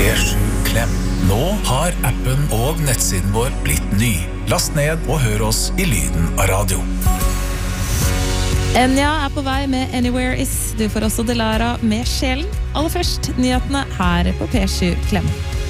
P7 Klem. Nå har appen og nettsiden vår blitt ny. Last ned og hør oss i lyden av radio. Enya på vei med Anywhere Is. Du får også Delara med Sjelen. Aller først, nyhetene her på P7 Klem.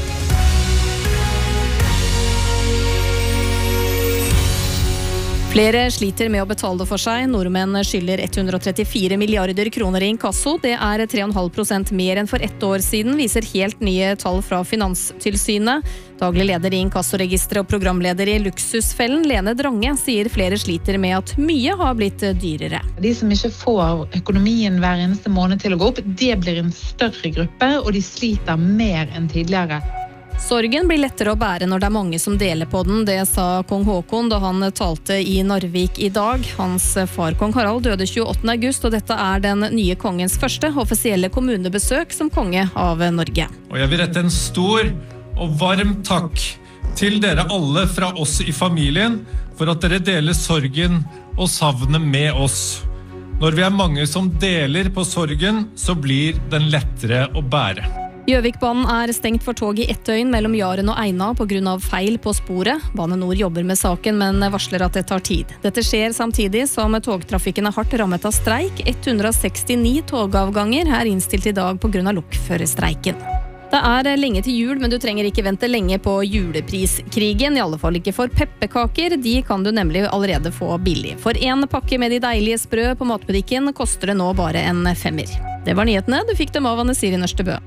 Flere sliter med å betale for seg. Nordmenn skylder 134 milliarder kroner i inkasso. Det 3,5% mer enn for ett år siden, viser helt nye tall fra Finanstilsynet. Daglig leder i inkassoregisteret og programleder i Luksusfellen, Lene Drange, sier flere sliter med at mye har blitt dyrere. De som ikke får økonomien hver eneste måned til å gå opp, det blir en større gruppe, og de sliter mer enn tidligere. Sorgen blir lettere å bære når det mange som deler på den, det sa kong Håkon da han talte i Narvik i dag. Hans far kong Harald døde 28. august, og dette den nye kongens første offisielle kommunebesøk som konge av Norge. Og jeg vil rette en stor og varm takk til dere alle fra oss i familien for at dere deler sorgen og savnet med oss. Når vi mange som deler på sorgen, så blir den lettere å bære. Gjøvikbanen stengt for tog i ett døgn mellom Jaren og Eina på grunn av feil på sporet. Bane Nor jobber med saken, men varsler at det tar tid. Dette skjer samtidig som togtrafikken hardt rammet av streik. 169 togavganger innstilt i dag på grunn av lokførerstreiken. Det lenge til jul, men du trenger ikke vente lenge på julepriskrigen, i alle fall ikke for pepperkaker. De kan du nemlig allerede få billig. For en pakke med de deilige sprø på matbutikken koster det nå bare en 5. Det var nyhetene. Du fikk dem av Anne Siri Nørstebø.